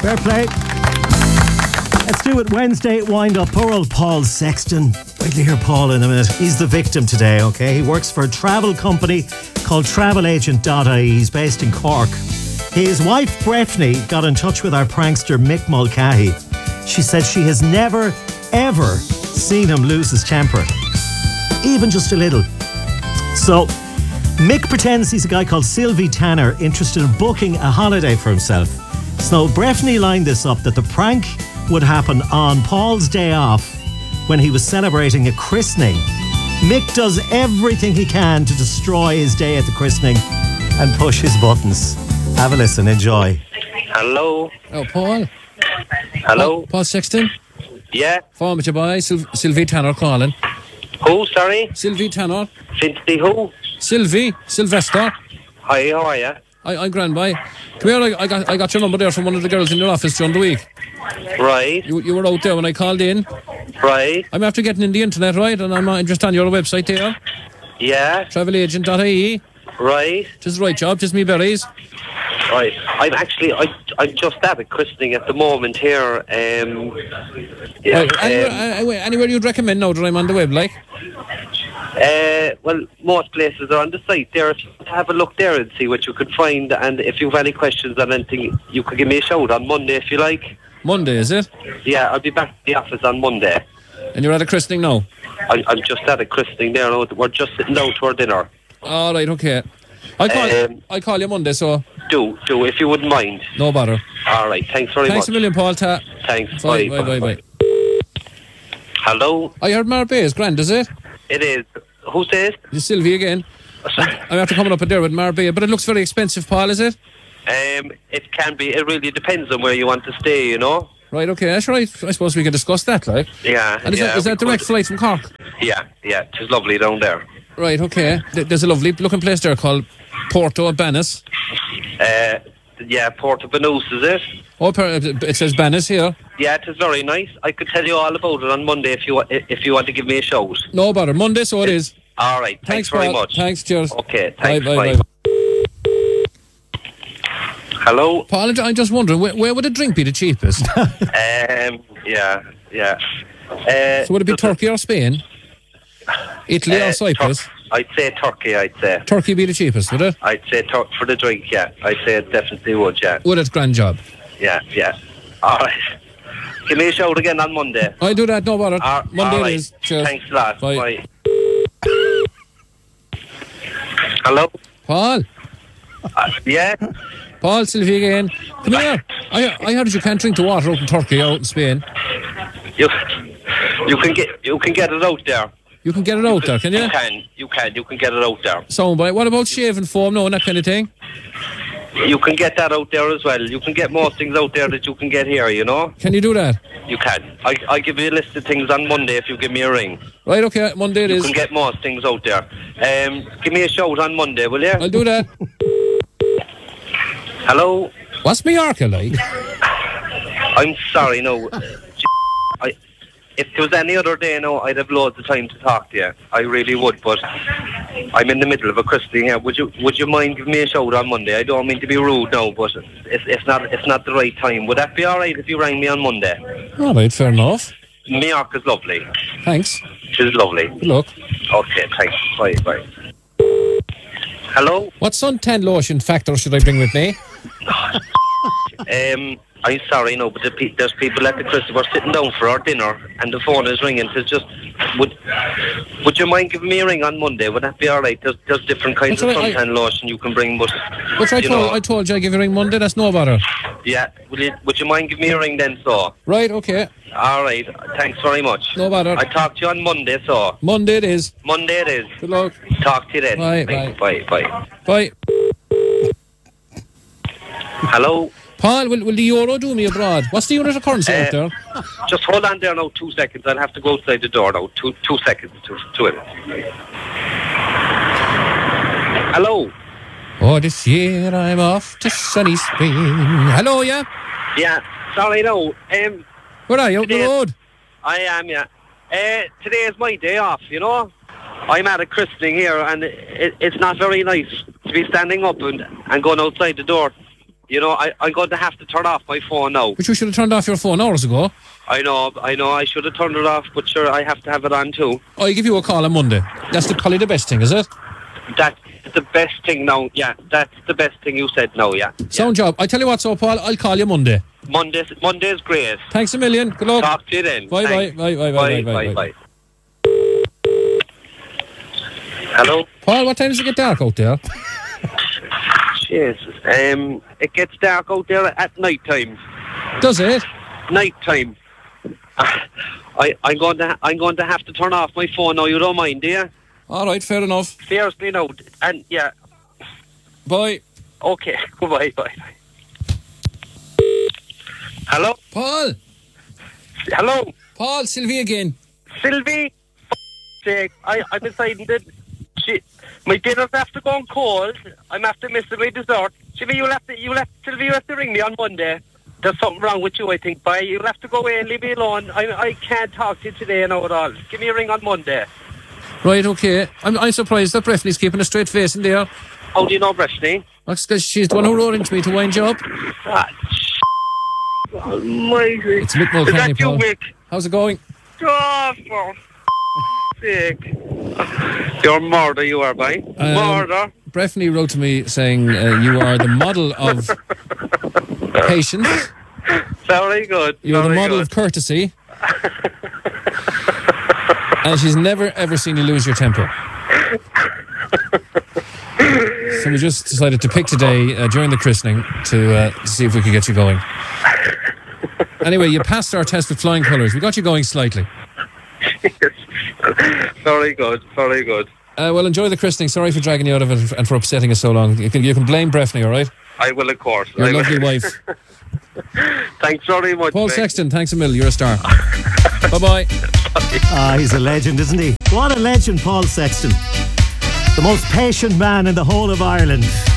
Fair play. Let's do it. Wednesday wind up. Poor old Paul Sexton. Wait till you hear Paul in a minute. He's the victim today, okay? He works for a travel company called TravelAgent.ie. He's based in Cork. His wife, Breffney, got in touch with our prankster, Mick Mulcahy. She said she has never, ever seen him lose his temper. Even just a little. So, Mick pretends he's a guy called Sylvie Tanner interested in booking a holiday for himself. So Breffney lined this up that the prank would happen on Paul's day off when he was celebrating a christening. Mick does everything he can to destroy his day at the christening and push his buttons. Have a listen, enjoy. Hello. Oh, Paul. Hello. Paul Sexton. Yeah. Phone with your boy, Sylvie Tanner calling. Who, sorry? Sylvie Tanner. Cynthia who? Sylvie. Sylvester. Hi, how are you? I'm grand boy. Come here, I got your number there from one of the girls in your office during the week. Right. You were out there when I called in. Right. I'm after getting in the internet, right? And I'm just on your website there. Yeah. TravelAgent.ie. Right. Just the right job, just me berries. Right. I'm just at a christening at the moment here. Yeah. Right. Anywhere you'd recommend now that I'm on the web, like? Well, most places are on the site there. If you have a look there and see what you could find, and if you have any questions on anything, you could give me a shout on Monday if you like. Monday, is it? Yeah, I'll be back at the office on Monday. And you're at a christening now? I'm just at a christening there now. We're just sitting down to our dinner. All right, okay. I'll call you Monday, so... Do, if you wouldn't mind. No bother. All right, thanks very much. Thanks a million, Paul. Thanks, bye. Hello? I heard Marbella is grand, is it? It is. Who's this? It's Sylvie again. I'm after coming up there with Marbella, but it looks very expensive, Paul, is it? It can be. It really depends on where you want to stay, you know? Right, okay, that's right. I suppose we can discuss that, like. Yeah. And is that direct flight from Cork? Yeah, it's lovely down there. Right, okay. There's a lovely looking place there called Porto Banus. Yeah, Porto Banus, is it? Oh, it says Banus here. Yeah, it is very nice. I could tell you all about it on Monday if you want to give me a shout. No bother. Monday, so it is. All right. Thanks very Paul. much. Thanks, cheers. Okay, thanks. Bye. Hello? Paul, I'm just wondering, where would a drink be the cheapest? Yeah. So would it be Turkey or Spain? Italy or Cyprus? I'd say Turkey, Turkey be the cheapest, would it? I'd say for the drink, yeah. I'd say it definitely would, yeah. Would it? Grand job. Yeah. All right. Give me a shout again on Monday. I do that, no bother. Monday right. it is. Cheers. Thanks a lot. Bye. Hello? Paul? Yeah? Paul, Sylvie again. Come here. I heard you can't drink the water out in Turkey or out in Spain. You can get it out there. You can get it out there, can you? You can get it out there. Soundbite. What about shaving foam, no, and that kind of thing? You can get that out there as well. You can get most things out there that you can get here, you know? Can you do that? You can. I'll give you a list of things on Monday if you give me a ring. Right, okay, Monday it is. You can get most things out there. Give me a shout on Monday, will you? I'll do that. Hello? What's Mallorca like? I'm sorry, no. If there was any other day, no, I'd have loads of time to talk to you. I really would, but I'm in the middle of a christening here. Would you mind giving me a shout on Monday? I don't mean to be rude now, but it's not the right time. Would that be all right if you rang me on Monday? All right, fair enough. Mallorca's lovely. Thanks. She's lovely. Good luck. Okay, thanks. Bye. Hello? What suntan lotion factor should I bring with me? I'm sorry, no, but there's people at the Christmas. We're sitting down for our dinner, and the phone is ringing. It's just, would you mind giving me a ring on Monday? Would that be all right? There's different kinds of suntan lotion you can bring, but I told you I'd give you a ring Monday. That's no bother. Yeah, would you mind giving me a ring then, so? Right, okay. All right, thanks very much. No bother. I talk to you on Monday, so. Monday it is. Good luck. Talk to you then. Bye. Hello? Paul, will the euro do me abroad? What's the unit of currency out there? Just hold on there now 2 seconds. I'll have to go outside the door now. Two seconds to it. Hello? Oh, this year I'm off to sunny Spain. Hello, yeah? Yeah, sorry, no. Where are you? Out the road? I am, yeah. Today is my day off, you know? I'm at a christening here, and it's not very nice to be standing up and going outside the door. You know, I'm going to have to turn off my phone now. But you should have turned off your phone hours ago. I know, I should have turned it off, but sure, I have to have it on too. I'll give you a call on Monday. That's probably the best thing, is it? That's the best thing now, yeah. That's the best thing you said now, yeah. Sound job. I tell you what, so Paul, I'll call you Monday. Monday's great. Thanks a million. Good luck. Talk to you then. Bye. Hello? Paul, what time does it get dark out there? Jesus. It gets dark out there at night time. Does it? Night time. I'm going to have to turn off my phone now. You don't mind, do you? All right, fair enough. Seriously, no. And yeah. Bye. Okay. Bye. Hello. Paul. Hello. Paul, Sylvie again. Sylvie. Sake. I'm deciding that my dinner's after going cold. I'm after missing my dessert. Sylvie, Sylvie, you have to ring me on Monday. There's something wrong with you, I think. Bye. You'll have to go away and leave me alone. I can't talk to you today now at all. Give me a ring on Monday. Right, okay. I'm surprised that Breffney's keeping a straight face in there. How do you know Breffney? That's because she's the one who wrote into me to wind you up. Almighty. It's Mick Mulcahy, Is that you, Paul. Mick? How's it going? Oh, for sake. You're murder, you are, bye. Murder. Breffney wrote to me saying you are the model of patience. Very good. You're the very model good. of courtesy. And she's never ever seen you lose your temper. So we just decided to pick today during the christening to see if we could get you going. Anyway, you passed our test with flying colours. We got you going slightly. Very good. Well, enjoy the christening. Sorry for dragging you out of it and for upsetting us so long. You can blame Breffney, all right? I will, of course. Your lovely wife. Thanks very much, Paul mate. Sexton, thanks a million. You're a star. Bye-bye. He's a legend, isn't he? What a legend, Paul Sexton. The most patient man in the whole of Ireland.